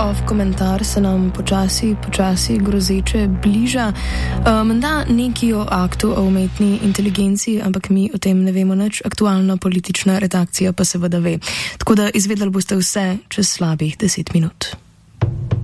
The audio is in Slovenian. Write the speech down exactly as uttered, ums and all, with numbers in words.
off komentar se nam počasi, počasi grozeče bliža. Menda um, neki o aktu o umetni inteligenci, ampak mi o tem ne vemo nič, aktualna politična redakcija pa seveda ve. Tako da izvedeli boste vse čez slabih deset minut.